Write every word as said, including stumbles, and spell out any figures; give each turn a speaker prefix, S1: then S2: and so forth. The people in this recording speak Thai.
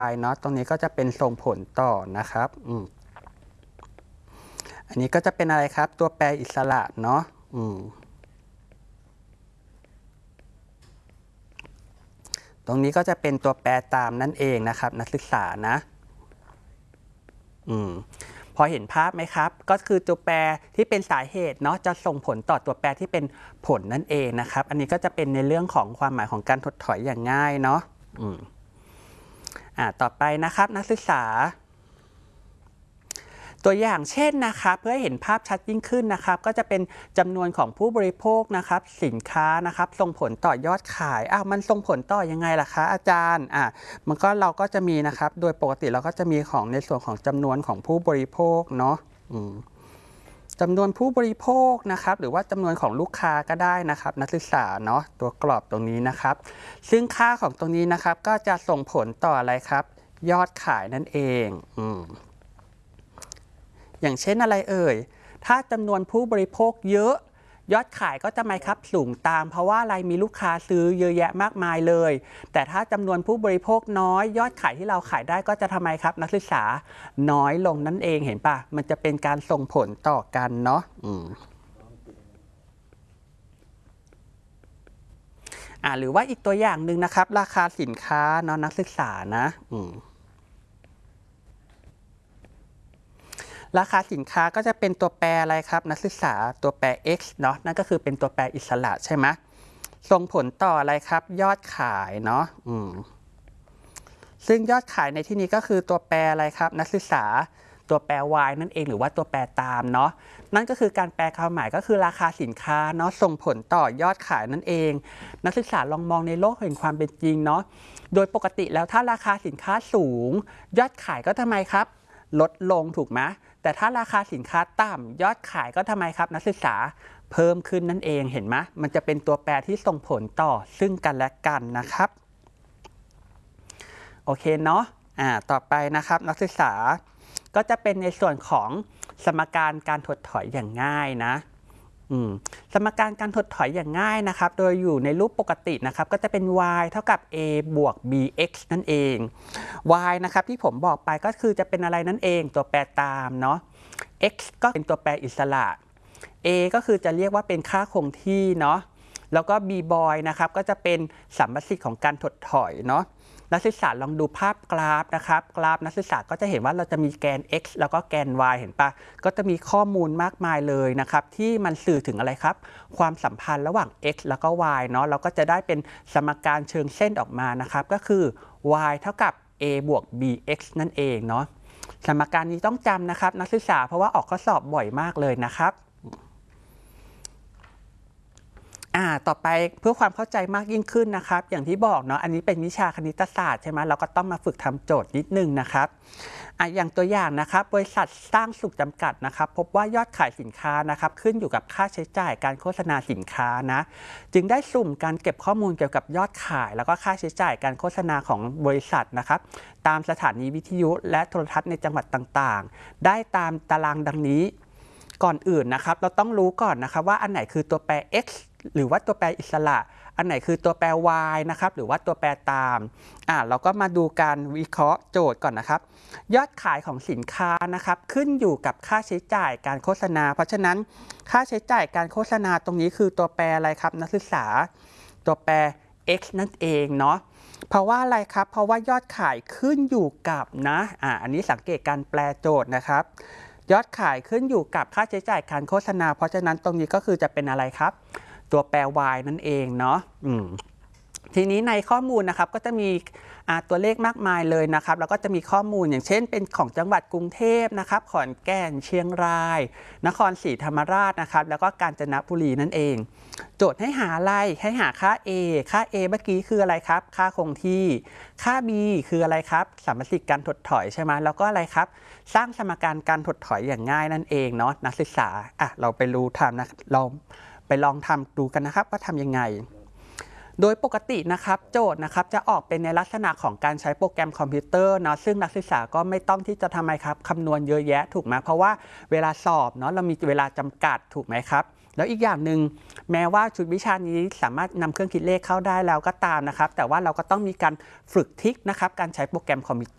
S1: เนาะตรงนี้ก็จะเป็นส่งผลต่อนะครับอืมอันนี้ก็จะเป็นอะไรครับตัวแปรอิสระเนาะอืมตรงนี้ก็จะเป็นตัวแปรตามนั่นเองนะครับนักศึกษานะอืมพอเห็นภาพไหมครับก็คือตัวแปรที่เป็นสาเหตุเนาะจะส่งผลต่อตัวแปรที่เป็นผลนั่นเองนะครับอันนี้ก็จะเป็นในเรื่องของความหมายของการถดถอยอย่างง่ายเนาะอืมอ่าต่อไปนะครับนักศึกษาตัวอย่างเช่นนะครับเพื่อให้เห็นภาพชัดยิ่งขึ้นนะครับก็จะเป็นจำนวนของผู้บริโภคนะครับสินค้านะครับส่งผลต่อยอดขายอ้าวมันส่งผลต่อยังไงล่ะคะอาจารย์อ่ะมันก็เราก็จะมีนะครับโดยปกติเราก็จะมีของในส่วนของจำนวนของผู้บริโภคเนาะจำนวนผู้บริโภคนะครับหรือว่าจำนวนของลูกค้าก็ได้นะครับนักศึกษาเนาะตัวกรอบตรงนี้นะครับซึ่งค่าของตรงนี้นะครับก็จะส่งผลต่ออะไรครับยอดขายนั่นเองอืมอย่างเช่นอะไรเอ่ยถ้าจำนวนผู้บริโภคเยอะยอดขายก็จะไหมครับสูงตามเพราะว่าอะไรมีลูกค้าซื้อเยอะแยะมากมายเลยแต่ถ้าจำนวนผู้บริโภคน้อยยอดขายที่เราขายได้ก็จะทำไมครับนักศึกษาน้อยลงนั่นเองเห็นปะมันจะเป็นการส่งผลต่อกันเนาะอืมอ่าหรือว่าอีกตัวอย่างหนึ่งนะครับราคาสินค้าเนาะนักศึกษานะอืมราคาสินค้าก็จะเป็นตัวแปรอะไรครับนักศึกษาตัวแปร x เนาะนั่นก็คือเป็นตัวแปรอิสระใช่ไหมส่งผลต่ออะไรครับยอดขายเนาะอืมซึ่งยอดขายในที่นี้ก็คือตัวแปรอะไรครับนักศึกษาตัวแปร y นั่นเองหรือว่าตัวแปรตามเนาะนั่นก็คือการแปลความหมายก็คือราคาสินค้าเนาะส่งผลต่อยอดขายนั่นเองนักศึกษาลองมองในโลกแห่งความเป็นจริงเนาะโดยปกติแล้วถ้าราคาสินค้าสูงยอดขายก็ทำไมครับลดลงถูกไหมแต่ถ้าราคาสินค้าต่ำยอดขายก็ทำไมครับนักศึกษาเพิ่มขึ้นนั่นเองเห็นไหมมันจะเป็นตัวแปรที่ส่งผลต่อซึ่งกันและกันนะครับโอเคเนาะอ่าต่อไปนะครับนักศึกษาก็จะเป็นในส่วนของสมการการถดถอยอย่างง่ายนะสมการการถดถอยอย่างง่ายนะครับโดยอยู่ในรูปปกตินะครับก็จะเป็น y เท่ากับ a บวก bx นั่นเอง y นะครับที่ผมบอกไปก็คือจะเป็นอะไรนั่นเองตัวแปรตามเนาะ x ก็เป็นตัวแปรอิสระ a ก็คือจะเรียกว่าเป็นค่าคงที่เนาะแล้วก็ b boy นะครับก็จะเป็นสัมประสิทธิ์ของการถดถอยเนาะนักศึกษาลองดูภาพกราฟนะครับกราฟนักศึกษาก็จะเห็นว่าเราจะมีแกน x แล้วก็แกน y เห็นปะก็จะมีข้อมูลมากมายเลยนะครับที่มันสื่อถึงอะไรครับความสัมพันธ์ระหว่าง x แล้วก็ y เนาะเราก็จะได้เป็นสมการเชิงเส้นออกมานะครับก็คือ y เท่ากับ a บวก bx นั่นเองเนาะสมการนี้ต้องจำนะครับนักศึกษาเพราะว่าออกข้อสอบบ่อยมากเลยนะครับอ่าต่อไปเพื่อความเข้าใจมากยิ่งขึ้นนะครับอย่างที่บอกเนาะอันนี้เป็นวิชาคณิตศาสตร์ใช่ไหมเราก็ต้องมาฝึกทำโจทย์นิดนึงนะครับอ่ะอย่างตัวอย่างนะครับบริษัทสร้างสุขจำกัดนะครับพบว่ายอดขายสินค้านะครับขึ้นอยู่กับค่าใช้จ่ายการโฆษณาสินค้านะจึงได้สุ่มการเก็บข้อมูลเกี่ยวกับยอดขายแล้วก็ค่าใช้จ่ายการโฆษณาของบริษัทนะครับตามสถานีวิทยุและโทรทัศน์ในจังหวัดต่างๆได้ตามตารางดังนี้ก่อนอื่นนะครับเราต้องรู้ก่อนนะครับว่าอันไหนคือตัวแปร x หรือว่าตัวแปรอิสระอันไหนคือตัวแปร y นะครับหรือว่าตัวแปรตามอ่าเราก็มาดูการวิเคราะห์โจทย์ก่อนนะครับยอดขายของสินค้านะครับขึ้นอยู่กับค่าใช้จ่ายการโฆษณาเพราะฉะนั้นค่าใช้จ่ายการโฆษณาตรงนี้คือตัวแปรอะไรครับนักศึกษาตัวแปร x นั่นเองเนาะเพราะว่าอะไรครับเพราะว่ายอดขายขึ้นอยู่กับนะอ่าอันนี้สังเกตการแปลโจทย์นะครับยอดขายขึ้นอยู่กับค่าใช้จ่ายการโฆษณาเพราะฉะนั้นตรงนี้ก็คือจะเป็นอะไรครับตัวแปร y นั่นเองเนาะทีนี้ในข้อมูลนะครับก็จะมีตัวเลขมากมายเลยนะครับแล้วก็จะมีข้อมูลอย่างเช่นเป็นของจังหวัดกรุงเทพนะครับขอนแก่นเชียงรายนครศรีธรรมราชนะครับแล้วก็กาญจนบุรีนั่นเองโจทย์ให้หาอะไรให้หาค่า a ค่า a เมื่อกี้คืออะไรครับค่าคงที่ค่า b คืออะไรครับสัมประสิทธิ์การถดถอยใช่ไหมแล้วก็อะไรครับสร้างสมการการถดถอยอย่างง่ายนั่นเองเนาะนักศึกษาอ่ะเราไปรู้ทำนะเราไปลองทำดูกันนะครับว่าทำยังไงโดยปกตินะครับโจทย์นะครับจะออกเป็นในลักษณะของการใช้โปรแกรมคอมพิวเตอร์เนาะซึ่งนักศึกษาก็ไม่ต้องที่จะทำไมครับคำนวณเยอะแยะถูกไหมเพราะว่าเวลาสอบเนาะเรามีเวลาจำกัดถูกไหมครับแล้วอีกอย่างหนึ่งแม้ว่าชุดวิชานี้สามารถนำเครื่องคิดเลขเข้าได้แล้วก็ตามนะครับแต่ว่าเราก็ต้องมีการฝึกทิกนะครับการใช้โปรแกรมคอมพิวเตอร์